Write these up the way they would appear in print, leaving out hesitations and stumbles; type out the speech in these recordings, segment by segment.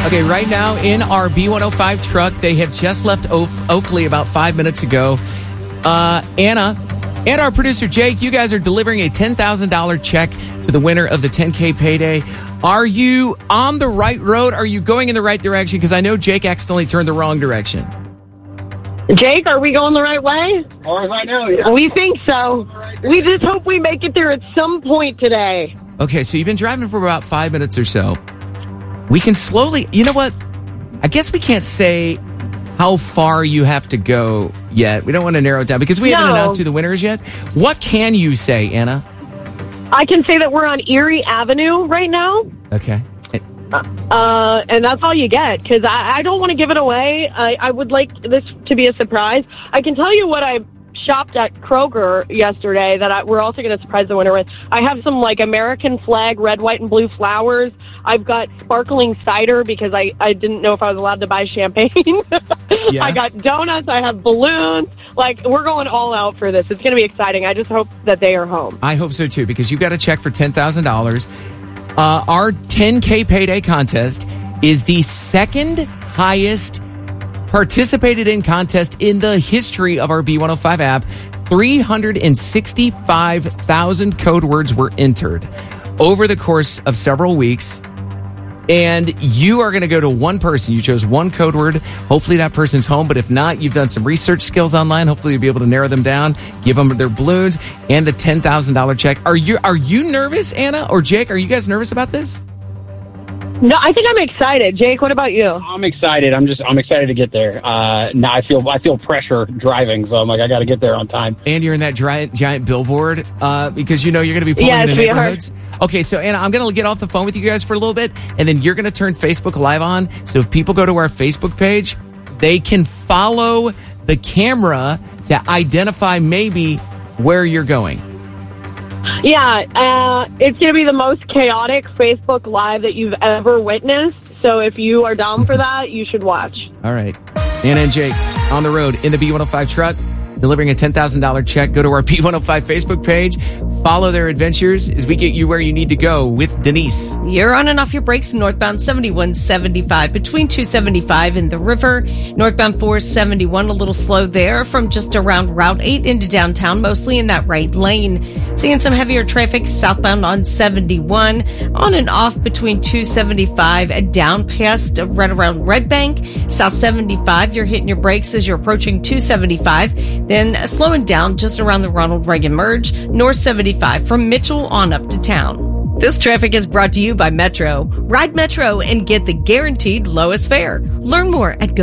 Okay, right now in our B105 truck, they have just left Oakley about 5 minutes ago. Anna and our producer Jake, you guys are delivering a $10,000 check to the winner of the 10K payday. Are you on the right road? Are you going in the right direction? Because I know Jake accidentally turned the wrong direction. Jake, are we going the right way? As far as I know, yeah. We think so. We just hope we make it there at some point today. Okay, so you've been driving for about 5 minutes or so. We can slowly, you know what? I guess we can't say how far you have to go yet. We don't want to narrow it down because we haven't announced who the winner is yet. What can you say, Anna? I can say that we're on Erie Avenue right now. Okay. And that's all you get, because I don't want to give it away. I would like this to be a surprise. I can tell you what I shopped at Kroger yesterday that we're also going to surprise the winner with. I have some like American flag red, white, and blue flowers. I've got sparkling cider because I didn't know if I was allowed to buy champagne. Yeah. I got donuts. I have balloons. Like, we're going all out for this. It's going to be exciting. I just hope that they are home. I hope so, too, because you've got a check for $10,000. Our 10K payday contest is the second highest participated in contest in the history of our B105 app. 365,000 code words were entered over the course of several weeks. And you are going to go to one person. You chose one code word. Hopefully that person's home. But if not, you've done some research skills online. Hopefully you'll be able to narrow them down, give them their balloons and the $10,000 check. Are you nervous, Anna or Jake? Are you guys nervous about this? No, I think I'm excited. Jake, what about you? I'm excited. I'm excited to get there. Now I feel pressure driving, so I'm like, I got to get there on time. And you're in that giant billboard because you know you're going to be pulling in the neighborhoods. Okay, so Anna, I'm going to get off the phone with you guys for a little bit, and then you're going to turn Facebook Live on. So if people go to our Facebook page, they can follow the camera to identify maybe where you're going. Yeah, it's going to be the most chaotic Facebook Live that you've ever witnessed. So if you are down for that, you should watch. All right. Anna and Jake on the road in the B105 truck, delivering a $10,000 check. Go to our B105 Facebook page. Follow their adventures as we get you where you need to go with Denise. You're on and off your brakes northbound 7175 between 275 and the river. Northbound 471 a little slow there from just around Route 8 into downtown, mostly in that right lane. Seeing some heavier traffic southbound on 71, on and off between 275 and down past right around Red Bank. South 75, you're hitting your brakes as you're approaching 275. Then slowing down just around the Ronald Reagan merge. North 75 from Mitchell on up to town. This traffic is brought to you by Metro. Ride Metro and get the guaranteed lowest fare. Learn more at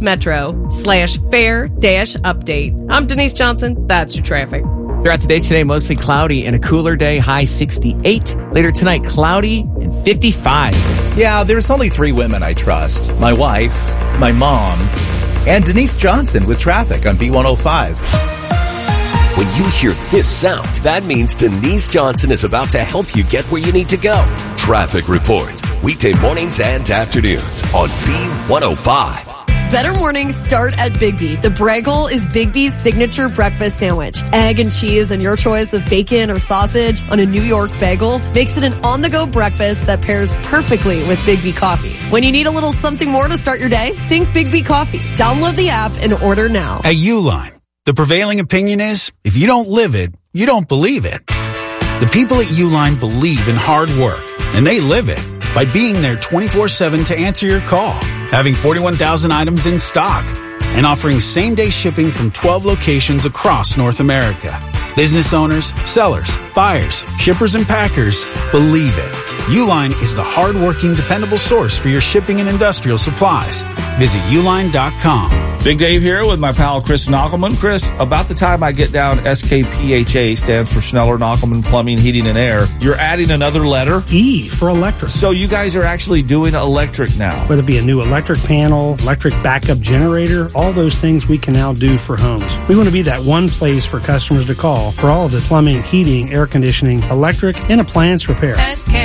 go-metro/fare-update. I'm Denise Johnson. That's your traffic. Throughout the day today, mostly cloudy and a cooler day, high 68. Later tonight, cloudy and 55. Yeah, there's only three women I trust. My wife, my mom, and Denise Johnson with traffic on B105. When you hear this sound, that means Denise Johnson is about to help you get where you need to go. Traffic reports, weekday mornings and afternoons on B105. Better mornings start at Big B. The Bragel is Big B's signature breakfast sandwich. Egg and cheese and your choice of bacon or sausage on a New York bagel makes it an on-the-go breakfast that pairs perfectly with Big B coffee. When you need a little something more to start your day, think Big B Coffee. Download the app and order now. At Uline, the prevailing opinion is, if you don't live it, you don't believe it. The people at Uline believe in hard work, and they live it by being there 24/7 to answer your call, having 41,000 items in stock, and offering same-day shipping from 12 locations across North America. Business owners, sellers, buyers, shippers, and packers believe it. Uline is the hard-working, dependable source for your shipping and industrial supplies. Visit uline.com. Big Dave here with my pal Chris Knockelman. Chris, about the time I get down, SKPHA stands for Schneller Knockelman Plumbing, Heating, and Air. You're adding another letter? E for electric. So you guys are actually doing electric now. Whether it be a new electric panel, electric backup generator, all those things we can now do for homes. We want to be that one place for customers to call for all of the plumbing, heating, air conditioning, electric, and appliance repair.